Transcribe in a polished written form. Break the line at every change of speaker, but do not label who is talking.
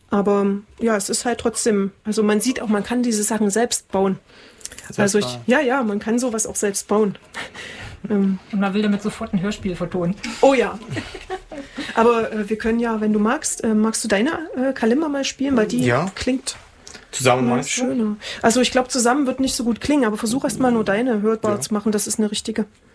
Aber ja, es ist halt trotzdem, also man sieht auch, man kann diese Sachen selbst bauen. Also man kann sowas auch selbst bauen.
Und man will damit sofort ein Hörspiel vertonen.
Oh ja. Aber wir können ja, wenn du magst du deine Kalimba mal spielen, weil die klingt
zusammen mal
schöner. Also ich glaube, zusammen wird nicht so gut klingen, aber versuch erst mal nur deine hörbar zu machen, das ist eine richtige.